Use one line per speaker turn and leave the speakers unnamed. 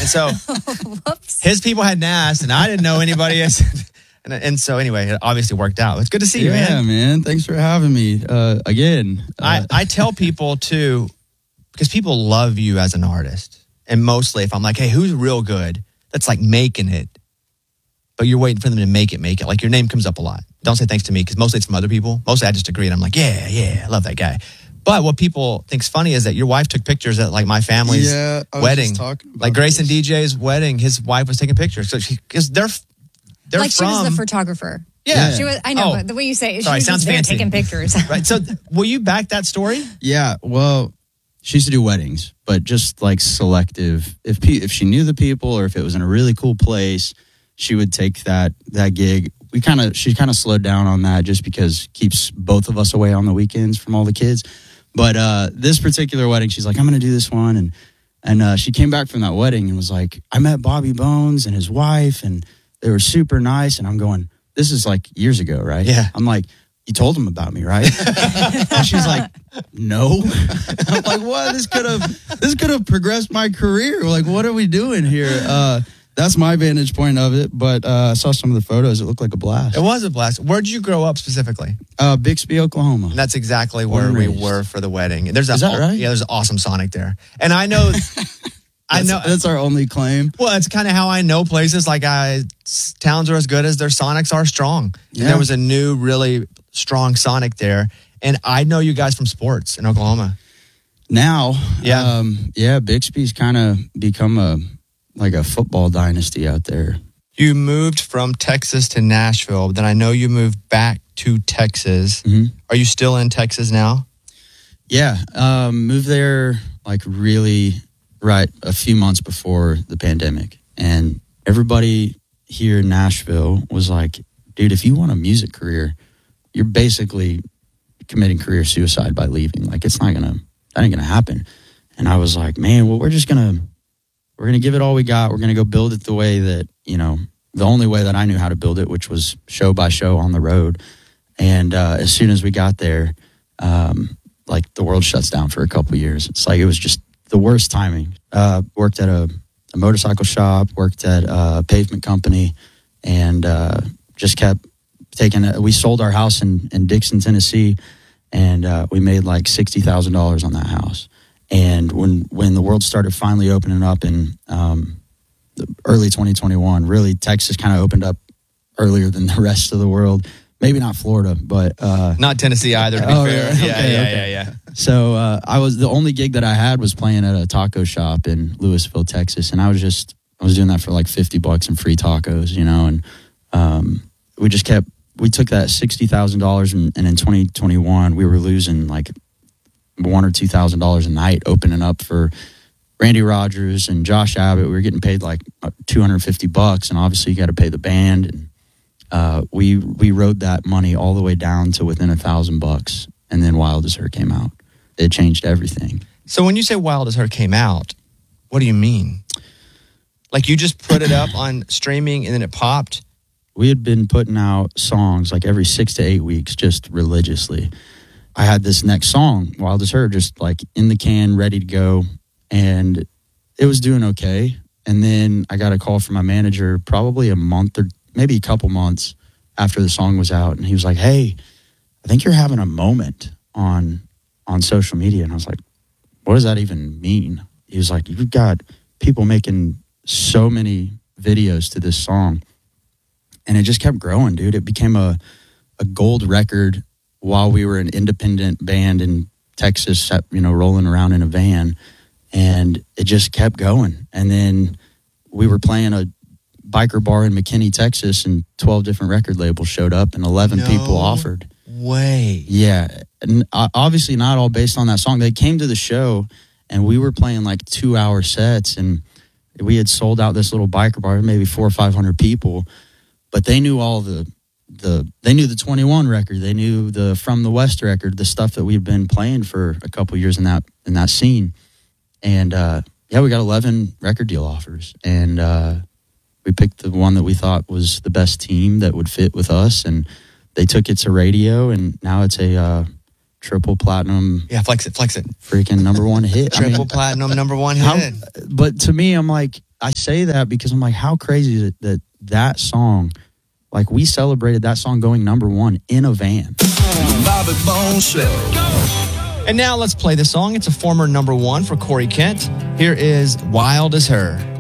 And so his people hadn't asked, and I didn't know anybody else. And so anyway, it obviously worked out. It's good to see you, man.
Yeah, man. Thanks for having me again.
I tell people too, because people love you as an artist. And mostly if I'm like, hey, who's real good? That's like making it. But you're waiting for them to make it. Like your name comes up a lot. Don't say thanks to me because mostly it's from other people. Mostly I just agree and I'm like, yeah, I love that guy. But what people think's funny is that your wife took pictures at like my family's wedding. Like Grace and DJ's wedding, his wife was taking pictures. So because they're
like
from,
she was the photographer.
Yeah.
She was, I know, but the way you say it,
sorry,
she was
sounds
just there
fancy.
taking pictures.
Right. So will you back that story?
Yeah. Well, she used to do weddings, but just like selective. If she knew the people or if it was in a really cool place, she would take that gig. She kind of slowed down on that just because it keeps both of us away on the weekends from all the kids. But this particular wedding, she's like, I'm going to do this one. And she came back from that wedding and was like, I met Bobby Bones and his wife and they were super nice. And I'm going, this is like years ago, right?
Yeah.
I'm like, you told them about me, right? And she's like, no. I'm like, what? This could have progressed my career. Like, what are we doing here? That's my vantage point of it. But I saw some of the photos. It looked like a blast.
It was a blast. Where did you grow up specifically?
Bixby, Oklahoma.
And that's exactly where we were for the wedding. Is
that right?
Yeah, there's an awesome Sonic there. And I know...
That's our only claim.
Well, it's kind of how I know places. Like towns are as good as their Sonics are strong. Yeah. And there was a new, really strong Sonic there. And I know you guys from sports in Oklahoma.
Now, Bixby's kind of become a football dynasty out there.
You moved from Texas to Nashville. Then I know you moved back to Texas. Mm-hmm. Are you still in Texas now?
Yeah, moved there like really... right a few months before the pandemic. And everybody here in Nashville was like, dude, if you want a music career, you're basically committing career suicide by leaving. Like that ain't gonna happen. And I was like, man, well, we're gonna give it all we got. We're gonna go build it the way that, the only way that I knew how to build it, which was show by show on the road. And as soon as we got there, like the world shuts down for a couple of years. It's like, it was just the worst timing. Worked at a motorcycle shop, worked at a pavement company, and just kept we sold our house in Dixon, Tennessee, and we made like $60,000 on that house. And when the world started finally opening up in the early 2021, really Texas kind of opened up earlier than the rest of the world. Maybe not Florida, but...
not Tennessee either, to be fair. Yeah.
So I was the only gig that I had was playing at a taco shop in Lewisville, Texas. And I was doing that for like $50 and free tacos, and we took that $60,000 and in 2021, we were losing like $1,000 or $2,000 a night opening up for Randy Rogers and Josh Abbott. We were getting paid like $250, and obviously you got to pay the band. And we rode that money all the way down to within $1,000, and then Wild as Her came out. It changed everything.
So when you say Wild as Her came out, what do you mean? Like you just put it up on streaming and then it popped?
We had been putting out songs like every 6 to 8 weeks, just religiously. I had this next song, Wild as Her, just like in the can, ready to go. And it was doing okay. And then I got a call from my manager probably a month or maybe a couple months after the song was out. And he was like, hey, I think you're having a moment on social media. And I was like, what does that even mean? He was like, you've got people making so many videos to this song. And it just kept growing, dude. It became a gold record while we were an independent band in Texas, rolling around in a van. And it just kept going. And then we were playing a biker bar in McKinney, Texas, and 12 different record labels showed up and 11 people offered.
Way.
Yeah. And obviously not all based on that song. They came to the show and we were playing like 2-hour sets, and we had sold out this little biker bar, maybe 400 or 500 people, but they knew all they knew the 21 record. They knew the From the West record, the stuff that we've been playing for a couple years in that scene. And we got 11 record deal offers, and we picked the one that we thought was the best team that would fit with us, and they took it to radio, and now it's a triple platinum.
Yeah, flex it.
Freaking number one hit.
Triple platinum number one hit.
But to me, I'm like, I say that because I'm like, how crazy is it that song, like we celebrated that song going number 1 in a van.
Bobby Bones Show.
And now let's play the song. It's a former number 1 for Corey Kent. Here is Wild as Her.